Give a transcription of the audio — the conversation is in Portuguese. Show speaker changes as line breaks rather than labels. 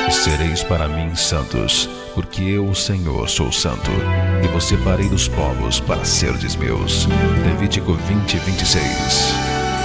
Sereis para mim santos, porque eu, o Senhor, sou santo, e vos separei dos povos para serdes meus. Levítico 20:26.